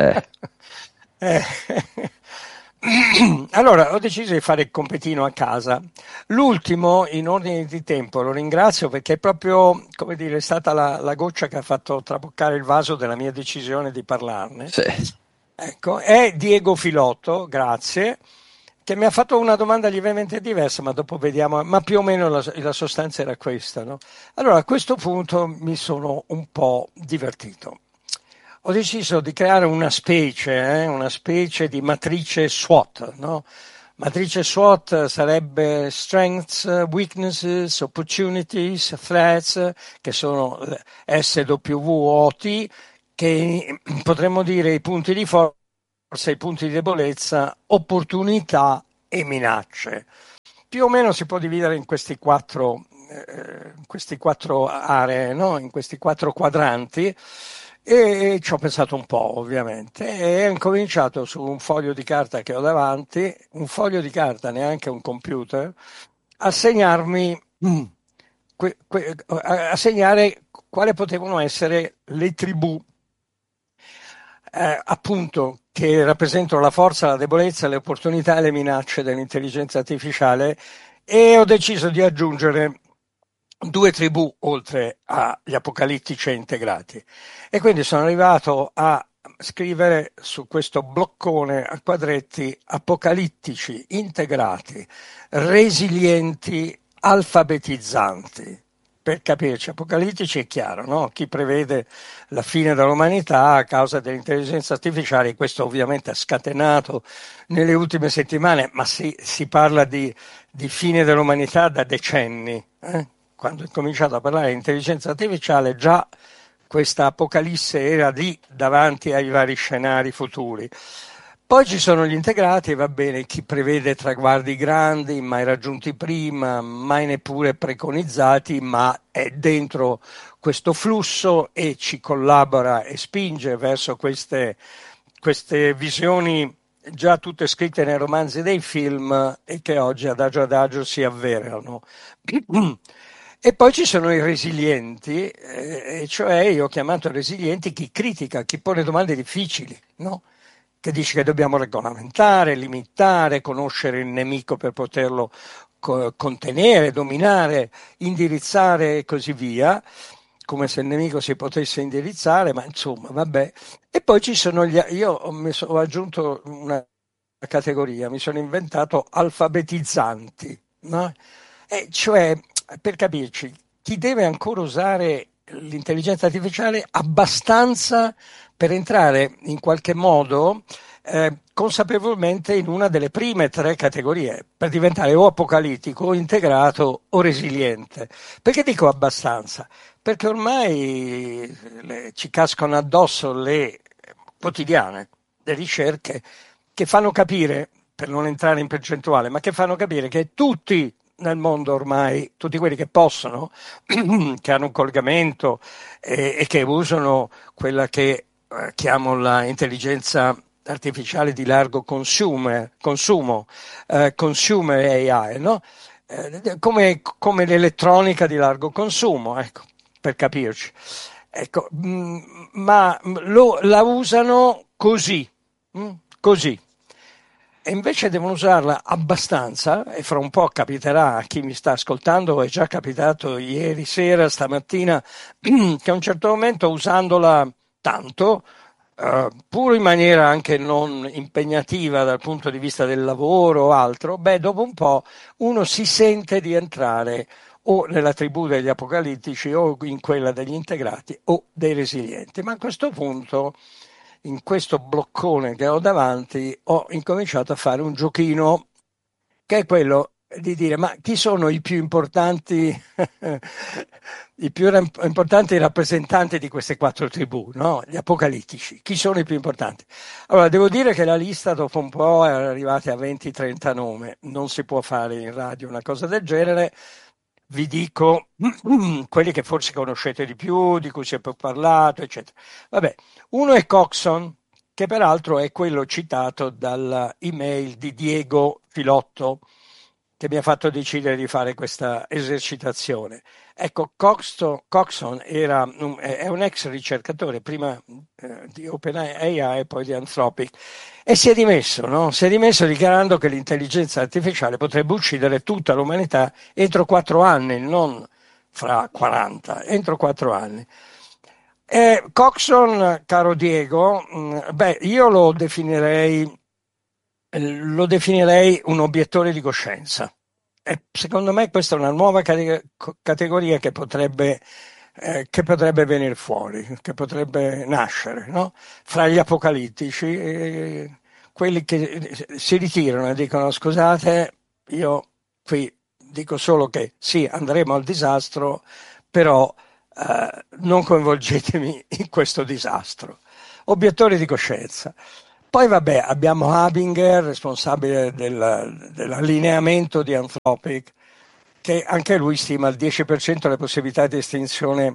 Allora ho deciso di fare il compitino a casa. L'ultimo in ordine di tempo, lo ringrazio perché è proprio, come dire, è stata la goccia che ha fatto traboccare il vaso della mia decisione di parlarne. Sì. Ecco, è Diego Filotto, grazie, che mi ha fatto una domanda lievemente diversa, ma dopo vediamo, ma più o meno la sostanza era questa, no? Allora, a questo punto mi sono un po' divertito. Ho deciso di creare una specie di matrice SWOT, no? Matrice SWOT sarebbe strengths, weaknesses, opportunities, threats, che sono SWOT, che potremmo dire i punti di forza, i punti di debolezza, opportunità e minacce. Più o meno si può dividere in questi quattro aree, no? In questi quattro quadranti, e ci ho pensato un po', ovviamente, e ho incominciato su un foglio di carta che ho davanti, un foglio di carta, neanche un computer, a segnarmi, a segnare quali potevano essere le tribù, appunto, che rappresentano la forza, la debolezza, le opportunità e le minacce dell'intelligenza artificiale, e ho deciso di aggiungere due tribù oltre agli apocalittici integrati. E quindi sono arrivato a scrivere su questo bloccone a quadretti: apocalittici, integrati, resilienti, alfabetizzanti. Per capirci, apocalittici è chiaro, no? Chi prevede la fine dell'umanità a causa dell'intelligenza artificiale. Questo ovviamente ha scatenato nelle ultime settimane, ma si parla di fine dell'umanità da decenni. Quando ho cominciato a parlare di intelligenza artificiale, già questa apocalisse era lì davanti ai vari scenari futuri. Poi ci sono gli integrati, va bene, chi prevede traguardi grandi, mai raggiunti prima, mai neppure preconizzati, ma è dentro questo flusso e ci collabora e spinge verso queste visioni già tutte scritte nei romanzi dei film e che oggi adagio si avverano. E poi ci sono i resilienti, e cioè io ho chiamato resilienti chi critica, chi pone domande difficili, no? Che dice che dobbiamo regolamentare, limitare, conoscere il nemico per poterlo contenere, dominare, indirizzare e così via, come se il nemico si potesse indirizzare, ma insomma, vabbè. E poi ci sono io ho aggiunto una categoria, mi sono inventato alfabetizzanti, no? E cioè, per capirci, chi deve ancora usare l'intelligenza artificiale abbastanza per entrare in qualche modo consapevolmente in una delle prime tre categorie, per diventare o apocalittico, o integrato, o resiliente. Perché dico abbastanza? Perché ormai ci cascano addosso le quotidiane, le ricerche che fanno capire, per non entrare in percentuale, ma che fanno capire che tutti nel mondo ormai, tutti quelli che possono, che hanno un collegamento e che usano quella che chiamo la intelligenza artificiale di largo consumo, consumer AI, no? Come l'elettronica di largo consumo, ecco, per capirci. Ecco, ma la usano così, così. E invece devono usarla abbastanza, e fra un po' capiterà a chi mi sta ascoltando, è già capitato ieri sera, stamattina, che a un certo momento usandola tanto, pur in maniera anche non impegnativa dal punto di vista del lavoro o altro, dopo un po' uno si sente di entrare o nella tribù degli apocalittici o in quella degli integrati o dei resilienti. Ma a questo punto, in questo bloccone che ho davanti, ho incominciato a fare un giochino che è quello di dire: ma chi sono i più importanti i più importanti rappresentanti di queste quattro tribù, no? Gli apocalittici, chi sono i più importanti? Allora, devo dire che la lista dopo un po' è arrivata a 20-30 nomi, non si può fare in radio una cosa del genere. Vi dico quelli che forse conoscete di più, di cui si è più parlato, eccetera. Vabbè, uno è Coxon, che peraltro è quello citato dalla email di Diego Filotto, che mi ha fatto decidere di fare questa esercitazione. Ecco, Coxon è un ex ricercatore, prima di OpenAI e poi di Anthropic, e si è dimesso, no? Si è dimesso dichiarando che l'intelligenza artificiale potrebbe uccidere tutta l'umanità entro 4 anni, non fra 40, entro 4 anni. Coxon, caro Diego, io lo definirei lo definirei un obiettore di coscienza. E secondo me questa è una nuova categoria che potrebbe venire fuori, che potrebbe nascere, no? Fra gli apocalittici, quelli che si ritirano e dicono scusate, io qui dico solo che sì, andremo al disastro, però non coinvolgetemi in questo disastro. Obiettori di coscienza. Poi vabbè, abbiamo Habinger, responsabile dell'allineamento di Anthropic, che anche lui stima il 10% le possibilità di estinzione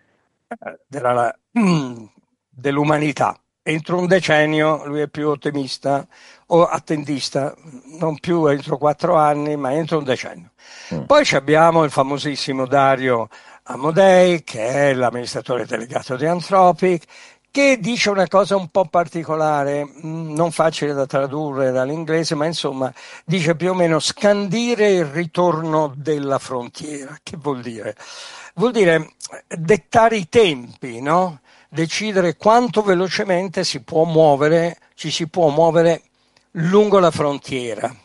dell'umanità. Entro un decennio, lui è più ottimista o attendista, non più entro 4 anni, ma entro un decennio. Poi abbiamo il famosissimo Dario Amodei, che è l'amministratore delegato di Anthropic, che dice una cosa un po' particolare, non facile da tradurre dall'inglese, ma insomma dice più o meno scandire il ritorno della frontiera. Che vuol dire? Vuol dire dettare i tempi, no? Decidere quanto velocemente ci si può muovere lungo la frontiera.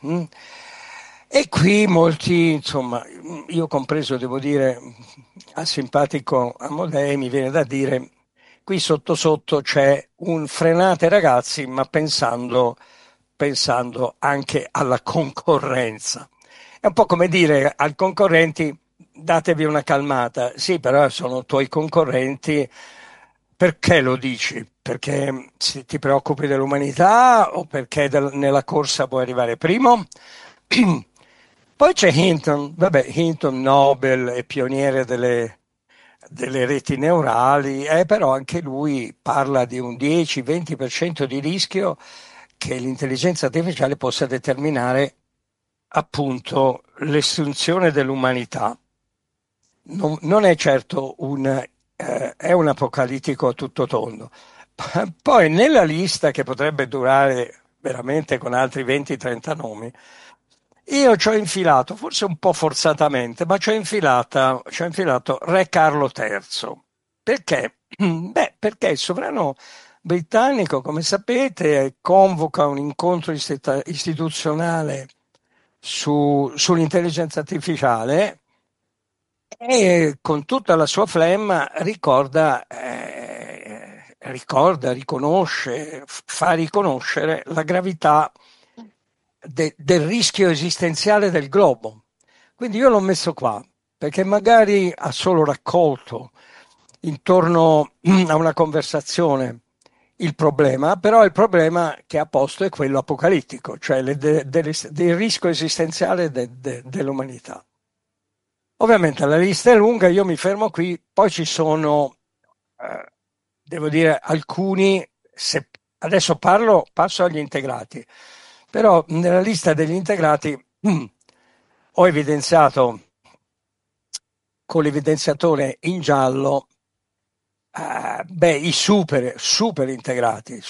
E qui molti, insomma, io compreso, devo dire, al simpatico Amodei, mi viene da dire, qui sotto sotto c'è un frenate ragazzi, ma pensando anche alla concorrenza. È un po' come dire ai concorrenti datevi una calmata, sì, però sono tuoi concorrenti, perché lo dici? Perché ti preoccupi dell'umanità o perché nella corsa vuoi arrivare primo? Poi c'è Hinton, vabbè, Hinton Nobel e pioniere delle reti neurali, però anche lui parla di un 10-20% di rischio che l'intelligenza artificiale possa determinare appunto l'estinzione dell'umanità. Non è certo è un apocalittico a tutto tondo. Poi nella lista, che potrebbe durare veramente con altri 20-30 nomi, io ci ho infilato, forse un po' forzatamente, ma ci ho infilato Re Carlo III. Perché? Beh, perché il sovrano britannico, come sapete, convoca un incontro istituzionale sull'intelligenza artificiale e con tutta la sua flemma riconosce, fa riconoscere la gravità del rischio esistenziale del globo. Quindi io l'ho messo qua, perché magari ha solo raccolto intorno a una conversazione il problema, però il problema che ha posto è quello apocalittico, cioè del rischio esistenziale dell'umanità. Ovviamente la lista è lunga, io mi fermo qui, poi ci sono, devo dire, alcuni, adesso passo agli integrati, però nella lista degli integrati ho evidenziato con l'evidenziatore in giallo i super integrati.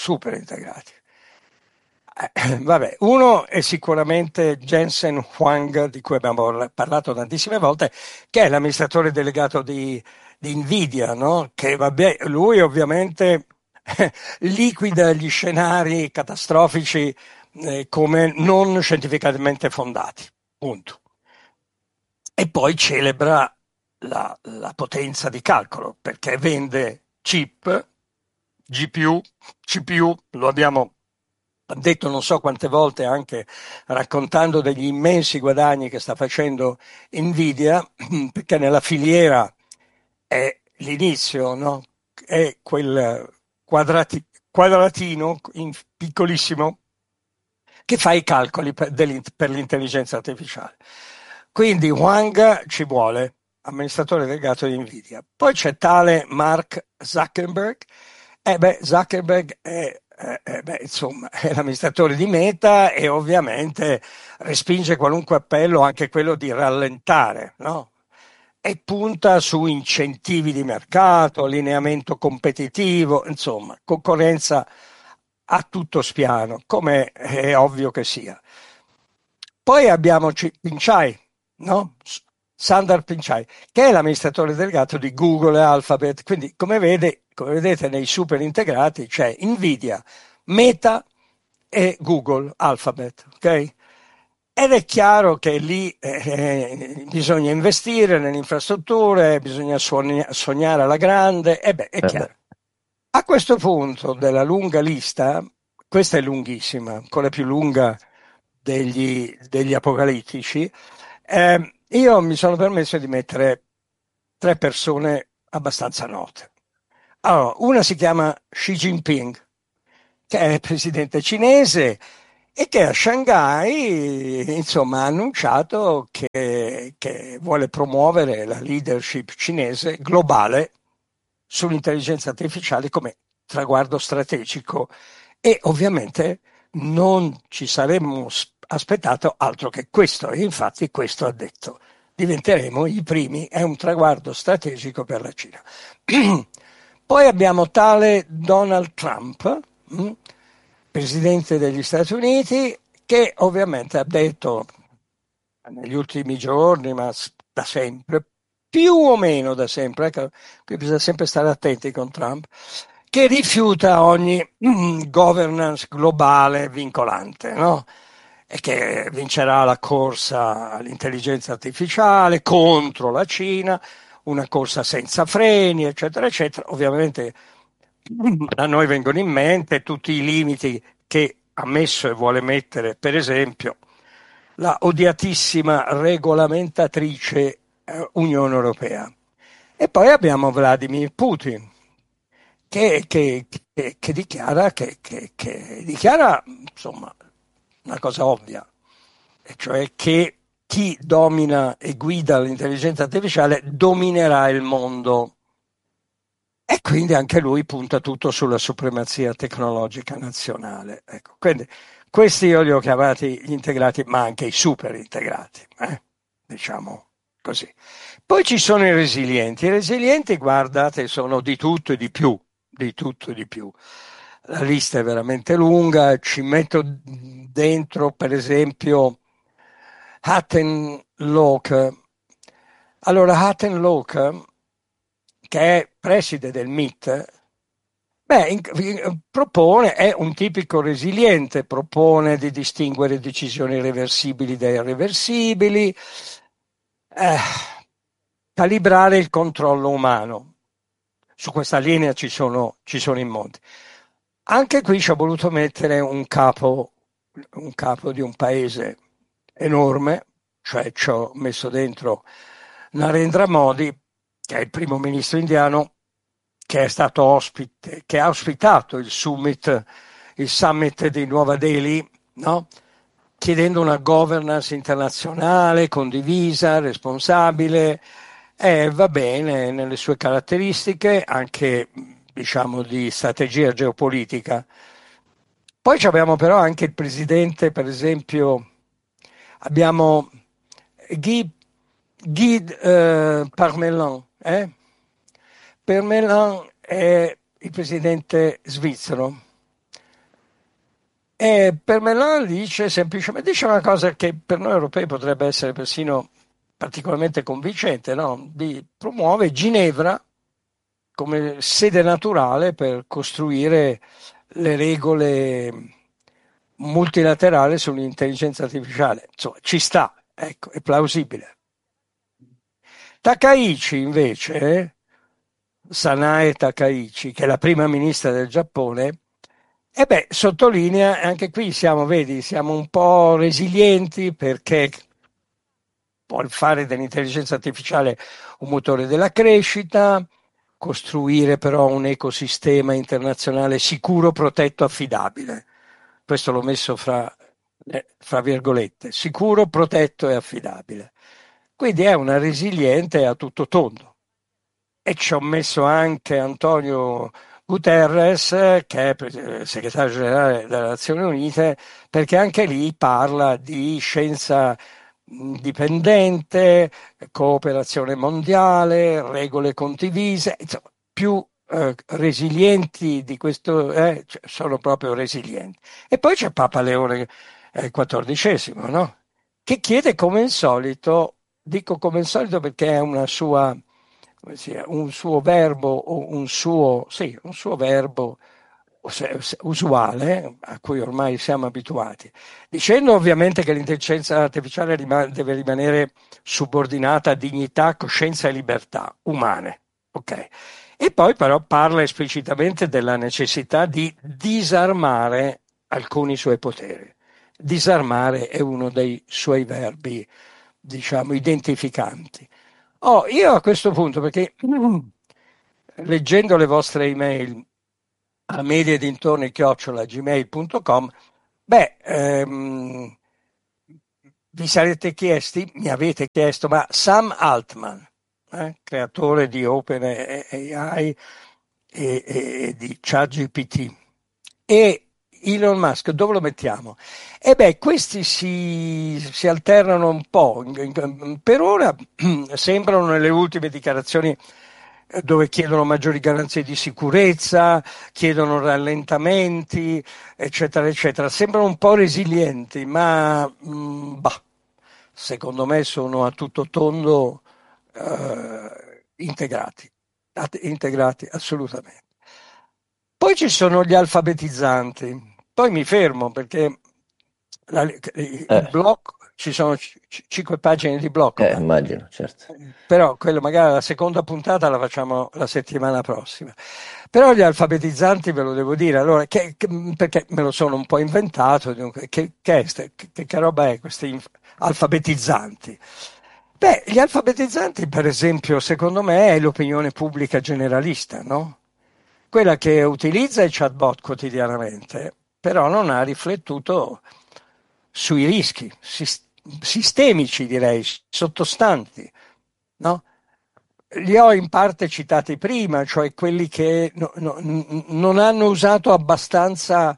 Vabbè, uno è sicuramente Jensen Huang, di cui abbiamo parlato tantissime volte, che è l'amministratore delegato di Nvidia, no? Che vabbè, lui ovviamente liquida gli scenari catastrofici come non scientificamente fondati, punto. E poi celebra la potenza di calcolo, perché vende chip, GPU, CPU, lo abbiamo detto non so quante volte, anche raccontando degli immensi guadagni che sta facendo Nvidia, perché nella filiera è l'inizio, no? È quel quadratino piccolissimo che fa i calcoli per l'intelligenza artificiale. Quindi Huang ci vuole, amministratore delegato di Nvidia. Poi c'è tale Mark Zuckerberg. Zuckerberg insomma, è l'amministratore di Meta e ovviamente respinge qualunque appello, anche quello di rallentare, no? E punta su incentivi di mercato, allineamento competitivo, insomma, concorrenza a tutto spiano, come è ovvio che sia. Poi abbiamo Pichai, no? Sundar Pichai, che è l'amministratore delegato di Google e Alphabet. Quindi, come vedete, nei super integrati c'è Nvidia, Meta e Google, Alphabet, ok? Ed è chiaro che lì bisogna investire nelle infrastrutture, bisogna sognare alla grande, e beh, è chiaro. A questo punto della lunga lista, questa è lunghissima, quella più lunga degli apocalittici, io mi sono permesso di mettere 3 persone abbastanza note. Allora, una si chiama Xi Jinping, che è il presidente cinese e che a Shanghai, insomma, ha annunciato che vuole promuovere la leadership cinese globale sull'intelligenza artificiale come traguardo strategico, e ovviamente non ci saremmo aspettato altro che questo, e infatti questo ha detto: diventeremo i primi, è un traguardo strategico per la Cina. Poi abbiamo tale Donald Trump, presidente degli Stati Uniti, che ovviamente ha detto negli ultimi giorni, ma da sempre, più o meno da sempre, ecco, qui bisogna sempre stare attenti con Trump, che rifiuta ogni governance globale vincolante, no? E che vincerà la corsa all'intelligenza artificiale contro la Cina, una corsa senza freni, eccetera, eccetera. Ovviamente a noi vengono in mente tutti i limiti che ha messo e vuole mettere, per esempio, la odiatissima regolamentatrice Unione Europea. E poi abbiamo Vladimir Putin, che dichiara, insomma, una cosa ovvia, e cioè che chi domina e guida l'intelligenza artificiale dominerà il mondo. E quindi anche lui punta tutto sulla supremazia tecnologica nazionale. Ecco, quindi questi io li ho chiamati gli integrati, ma anche i super integrati, diciamo così. Poi ci sono i resilienti. I resilienti, guardate, sono di tutto e di più, di tutto e di più. La lista è veramente lunga, ci metto dentro per esempio Hatten Loke. Allora, Hatten Loke, che è preside del MIT, propone, è un tipico resiliente, propone di distinguere decisioni reversibili da irreversibili, calibrare il controllo umano. Su questa linea ci sono in molti. Anche qui ci ho voluto mettere un capo di un paese enorme, cioè ci ho messo dentro Narendra Modi, che è il primo ministro indiano, che è stato ospite, che ha ospitato il summit di Nuova Delhi, no? Chiedendo una governance internazionale condivisa, responsabile, e va bene nelle sue caratteristiche, anche diciamo di strategia geopolitica. Poi abbiamo però anche il presidente, per esempio, abbiamo Guy Parmelin. Parmelin è il presidente svizzero. E Parmelin dice semplicemente una cosa che per noi europei potrebbe essere persino particolarmente convincente, no? Promuove Ginevra come sede naturale per costruire le regole multilaterali sull'intelligenza artificiale. Insomma, ci sta, ecco, è plausibile. Takaichi invece, Sanae Takaichi, che è la prima ministra del Giappone, sottolinea, anche qui siamo un po' resilienti perché può fare dell'intelligenza artificiale un motore della crescita, costruire però un ecosistema internazionale sicuro, protetto, affidabile. Questo l'ho messo fra virgolette, sicuro, protetto e affidabile. Quindi è una resiliente a tutto tondo. E ci ho messo anche Antonio Guterres, che è segretario generale delle Nazioni Unite, perché anche lì parla di scienza indipendente, cooperazione mondiale, regole condivise, insomma, più resilienti di questo, sono proprio resilienti. E poi c'è Papa Leone XIV, no? Che chiede come al solito, dico come al solito perché è una sua, un suo verbo, o un suo verbo usuale, a cui ormai siamo abituati, dicendo ovviamente che l'intelligenza artificiale deve rimanere subordinata a dignità, coscienza e libertà umane. Ok? E poi però parla esplicitamente della necessità di disarmare alcuni suoi poteri. Disarmare è uno dei suoi verbi, diciamo, identificanti. Io a questo punto, perché leggendo le vostre email a mediedintorni@gmail.com, vi sarete chiesti, mi avete chiesto, ma Sam Altman, creatore di OpenAI e di ChatGPT, e Elon Musk, dove lo mettiamo? Questi si alternano un po'. Per ora sembrano nelle ultime dichiarazioni dove chiedono maggiori garanzie di sicurezza, chiedono rallentamenti, eccetera, eccetera. Sembrano un po' resilienti, ma secondo me sono a tutto tondo integrati assolutamente. Poi ci sono gli alfabetizzanti, poi mi fermo perché il blog, ci sono 5 pagine di blog, immagino, certo. però quello magari la seconda puntata la facciamo la settimana prossima. Però gli alfabetizzanti ve lo devo dire, allora, perché me lo sono un po' inventato, dunque, che roba è questi alfabetizzanti? Gli alfabetizzanti, per esempio, secondo me è l'opinione pubblica generalista, no? Quella che utilizza i chatbot quotidianamente, però non ha riflettuto sui rischi sistemici, direi, sottostanti, no? Li ho in parte citati prima, cioè quelli che non hanno usato abbastanza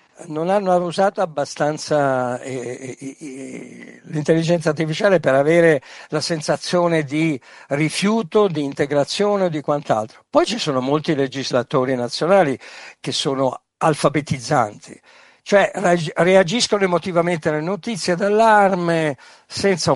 l'intelligenza artificiale per avere la sensazione di rifiuto, di integrazione o di quant'altro. Poi ci sono molti legislatori nazionali che sono alfabetizzanti, cioè reagiscono emotivamente alle notizie d'allarme senza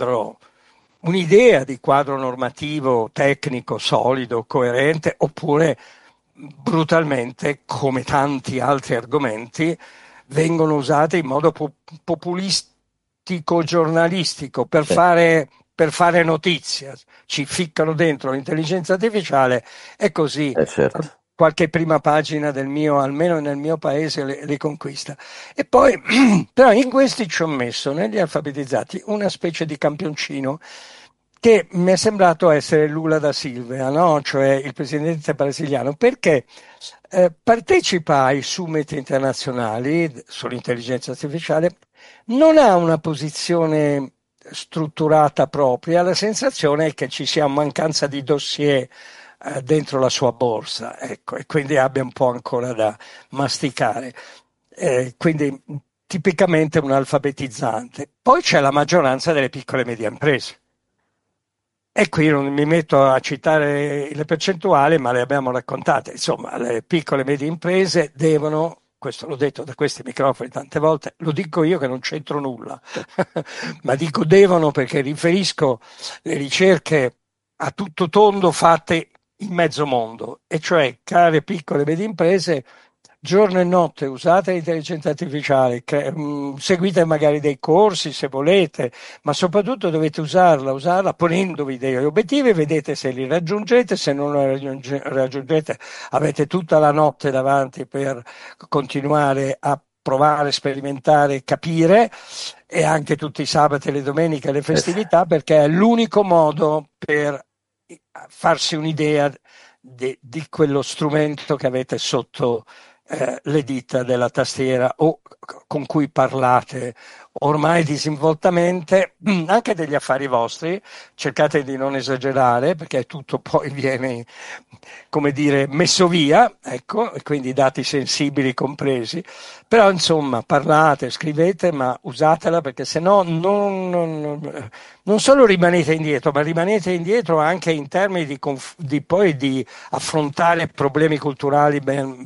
un'idea di quadro normativo, tecnico, solido, coerente, oppure brutalmente, come tanti altri argomenti, vengono usati in modo populistico giornalistico per fare notizia, ci ficcano dentro l'intelligenza artificiale e così certo. Qualche prima pagina almeno nel mio paese, le conquista. E poi, però in questi ci ho messo, negli alfabetizzati, una specie di campioncino che mi è sembrato essere Lula da Silva, no? Cioè il presidente brasiliano, perché partecipa ai summit internazionali sull'intelligenza artificiale, non ha una posizione strutturata propria, la sensazione è che ci sia mancanza di dossier dentro la sua borsa, ecco, e quindi abbia un po' ancora da masticare. Quindi tipicamente un alfabetizzante. Poi c'è la maggioranza delle piccole e medie imprese. E qui non mi metto a citare le percentuali, ma le abbiamo raccontate. Insomma, le piccole e medie imprese devono, questo l'ho detto da questi microfoni tante volte, lo dico io che non c'entro nulla, ma dico devono perché riferisco le ricerche a tutto tondo fatte in mezzo mondo, e cioè, care piccole e medie imprese, giorno e notte usate l'intelligenza artificiale, seguite magari dei corsi se volete, ma soprattutto dovete usarla ponendovi degli obiettivi, vedete se li raggiungete, se non li raggiungete avete tutta la notte davanti per continuare a provare, sperimentare, capire, e anche tutti i sabati, le domeniche e le festività, perché è l'unico modo per farsi un'idea di quello strumento che avete sotto le dita della tastiera o con cui parlate ormai disinvoltamente anche degli affari vostri. Cercate di non esagerare perché tutto poi viene, come dire, messo via, ecco, e quindi dati sensibili compresi, però insomma parlate, scrivete, ma usatela, perché se no non solo rimanete indietro, ma rimanete indietro anche in termini di affrontare problemi culturali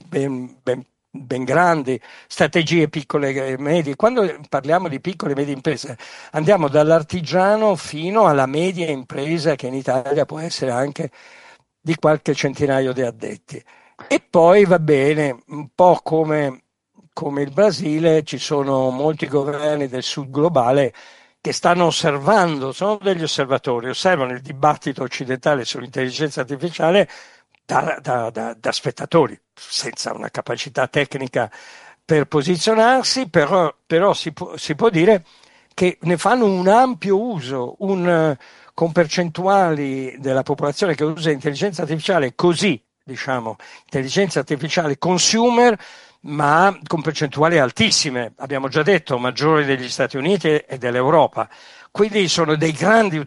ben grandi, strategie piccole e medie. Quando parliamo di piccole e medie imprese, andiamo dall'artigiano fino alla media impresa, che in Italia può essere anche di qualche centinaio di addetti. E poi va bene, un po' come il Brasile, ci sono molti governi del sud globale che stanno osservando, sono degli osservatori, osservano il dibattito occidentale sull'intelligenza artificiale da spettatori, senza una capacità tecnica per posizionarsi, però si può dire che ne fanno un ampio uso, con percentuali della popolazione che usa intelligenza artificiale così, diciamo, intelligenza artificiale consumer, ma con percentuali altissime, abbiamo già detto, maggiori degli Stati Uniti e dell'Europa. Quindi sono dei grandi